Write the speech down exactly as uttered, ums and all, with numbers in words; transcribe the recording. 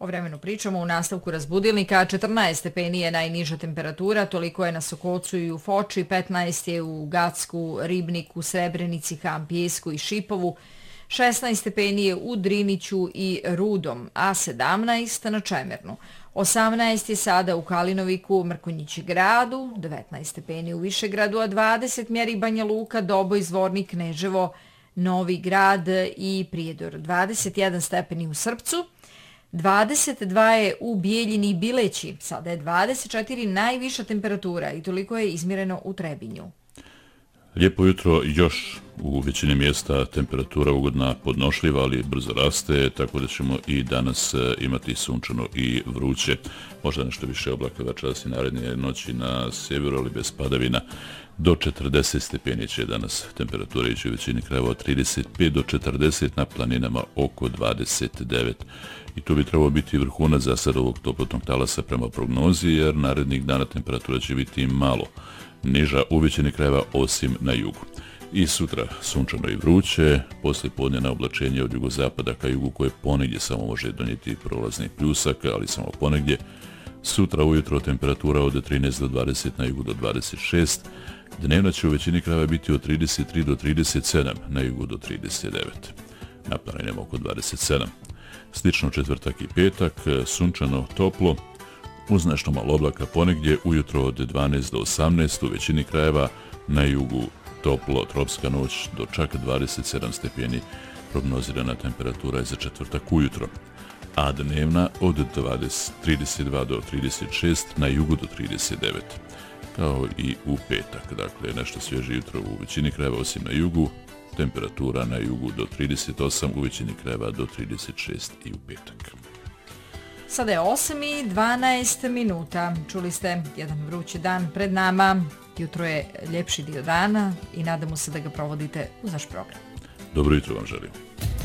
O vremenu pričamo u nastavku razbudilnika. četrnaest stepeni je najniža temperatura, toliko je na Sokocu i u Foči, petnaest je u Gacku, Ribniku, Srebrenici, Kampijesku i Šipovu, šesnaest stepeni je u Driniću i Rudom, a sedamnaest na Čemernu. osamnaest je sada u Kalinoviku, Mrkonjići gradu, devetnaest stepeni u Višegradu, a dvadeset mjeri Banja Luka, Doboj, Zvornik, Kneževo, Novi Grad i Prijedor. dvadeset jedan stepeni u Srpcu, dvadeset dva je u Bijeljini i Bileći, sada je dvadeset četiri najviša temperatura i toliko je izmjereno u Trebinju. Lijepo jutro, još u većini mjesta temperatura ugodna, podnošljiva, ali brzo raste, tako da ćemo i danas imati sunčano i vruće. Možda nešto više oblaka večeras i naredne noći na sjeveru, ali bez padavina. Do četrdeset stepeni će danas temperatura ići u većini krajeva od trideset pet do četrdeset, na planinama oko dvadeset devet. I to bi trebalo biti vrhunac za sad ovog toplotnog talasa prema prognozi, jer narednih dana temperatura će biti malo niža u većini krajeva osim na jugu. I sutra sunčano i vruće, poslije podnevna oblačenje od jugozapada ka jugu koje ponegdje samo može donijeti prolazni pljusak, ali samo ponegdje. Sutra ujutro temperatura od trinaest do dvadeset, na jugu do dvadeset šest. Dnevna će u većini krajeva biti od trideset tri do trideset sedam, na jugu do trideset devet. Na planinama oko dvadeset sedam. Slično četvrtak i petak, sunčano, toplo, uz nešto malo oblaka ponegdje, ujutro od dvanaest do osamnaest, u većini krajeva, na jugu toplo, tropska noć do čak dvadeset sedam stepeni, prognozirana temperatura je za četvrtak ujutro, a dnevna od trideset dva do trideset šest, na jugu do trideset devet, kao i u petak. Dakle, nešto svježe jutro u većini krajeva osim na jugu, temperatura na jugu do trideset osam, u većini krajeva do trideset šest i u petak. Sada je osam i dvanaest minuta. Čuli ste jedan vrući dan pred nama. Jutro je ljepši dio dana i nadamo se da ga provodite uz naš program. Dobro jutro vam želim.